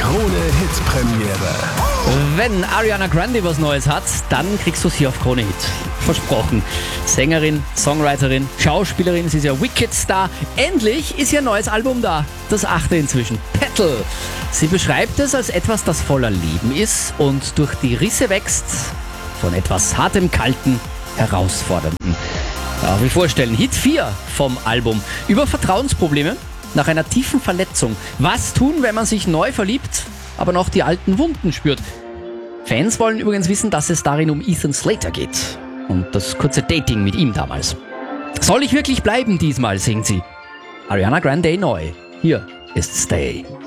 Krone-Hit-Premiere. Wenn Ariana Grande was Neues hat, dann kriegst du sie auf Krone Hit. Versprochen. Sängerin, Songwriterin, Schauspielerin, sie ist ja Wicked-Star. Endlich ist ihr neues Album da. Das 8. inzwischen. Petal. Sie beschreibt es als etwas, das voller Leben ist und durch die Risse wächst von etwas hartem, kalten, herausfordernden. Darf ich vorstellen, Hit 4 vom Album. Über Vertrauensprobleme nach einer tiefen Verletzung. Was tun, wenn man sich neu verliebt, aber noch die alten Wunden spürt? Fans wollen übrigens wissen, dass es darin um Ethan Slater geht. Und das kurze Dating mit ihm damals. Soll ich wirklich bleiben diesmal, singt sie. Ariana Grande neu. Hier ist Stay.